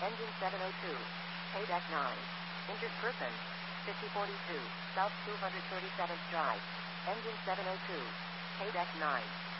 Engine 702. Paydeck 9. Injured person. 5042, South 237th Drive. Engine 702. Paydeck 9.